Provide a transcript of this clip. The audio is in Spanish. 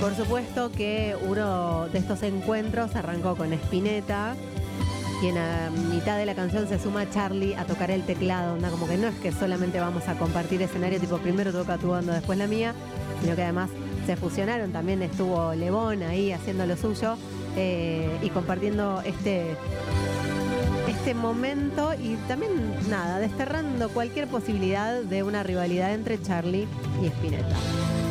Por supuesto que uno de estos encuentros arrancó con Spinetta y en la mitad de la canción se suma Charlie a tocar el teclado. Onda, como que no es que solamente vamos a compartir escenario, tipo primero toca tu banda, después la mía, sino que además se fusionaron. También estuvo Lebón ahí haciendo lo suyo y compartiendo este momento y también, nada, desterrando cualquier posibilidad de una rivalidad entre Charlie y Spinetta.